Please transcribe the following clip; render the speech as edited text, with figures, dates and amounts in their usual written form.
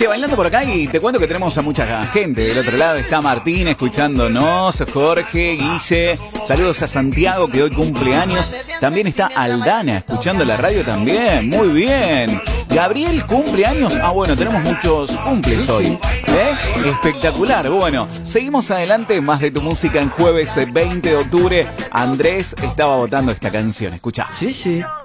Che, bailando por acá y te cuento que tenemos a mucha gente. Del otro lado está Martín escuchándonos, Jorge, Guille, saludos a Santiago que hoy cumple años. También está Aldana escuchando la radio también, muy bien. Gabriel cumple años, bueno, tenemos muchos cumples hoy, espectacular. Bueno, seguimos adelante, más de tu música en jueves 20 de octubre. Andrés estaba votando esta canción, escucha. Sí, sí.